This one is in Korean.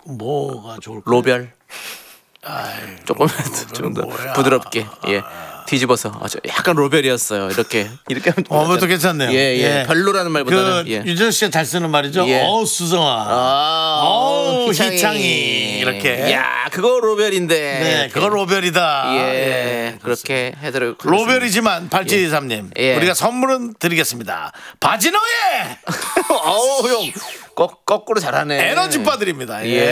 뭐가 좋을까? 로별. 아이, 조금 좀 더 부드럽게 뒤집어서 약간 로벨이었어요. 이렇게 하면 그것도 괜찮네요. 예. 별로라는 말보다는 유정 씨가 잘 쓰는 말이죠. 예. 수성아. 희창이 이렇게. 야, 그거 로벨인데. 네, 그거 로벨이다. 예. 그렇게 해드리고 로벨이지만 8723님 우리가 선물은 드리겠습니다. 바지너의 어우 형 거꾸로 잘하네. 에너지바 드립니다. 예.